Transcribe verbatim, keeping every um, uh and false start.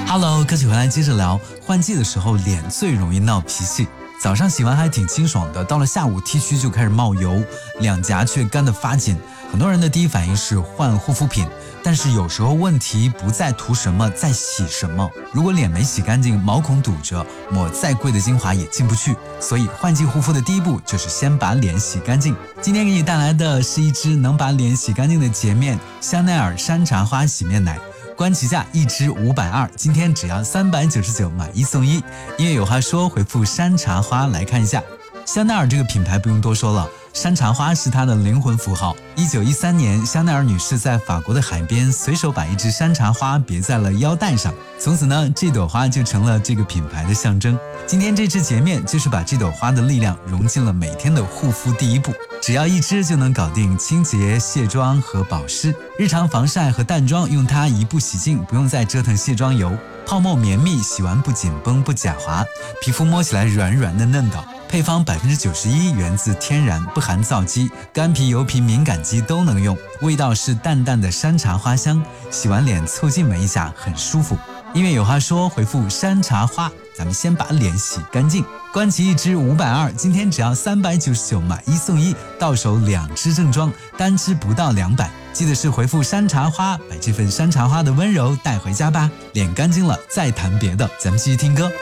Hello， 歌曲回来接着聊。换季的时候脸最容易闹脾气，早上洗完还挺清爽的，到了下午 T 区就开始冒油，两颊却干得发紧。很多人的第一反应是换护肤品，但是有时候问题不在涂什么，在洗什么。如果脸没洗干净，毛孔堵着，抹再贵的精华也进不去。所以换季护肤的第一步就是先把脸洗干净。今天给你带来的是一支能把脸洗干净的洁面——香奈儿山茶花洗面奶。官旗价一支五百二，今天只要三百九十九，买一送一。因为有话说，回复山茶花来看一下。香奈儿这个品牌不用多说了，山茶花是它的灵魂符号。一九一三年，香奈儿女士在法国的海边随手把一支山茶花别在了腰带上，从此呢，这朵花就成了这个品牌的象征。今天这支洁面就是把这朵花的力量融进了每天的护肤第一步，只要一支就能搞定清洁、卸妆和保湿。日常防晒和淡妆用它一步洗净，不用再折腾卸妆油，泡沫绵密，洗完不紧绷不假滑，皮肤摸起来软软的嫩导。配方 百分之九十一 源自天然，不含皂基，干皮、油皮、敏感肌都能用。味道是淡淡的山茶花香，洗完脸凑近闻一下，很舒服。因为有话说，回复山茶花，咱们先把脸洗干净。官旗一支五百二，今天只要三百九十九，买一送一，到手两支正装，单支不到两百。记得是回复山茶花，把这份山茶花的温柔带回家吧。脸干净了再谈别的，咱们继续听歌。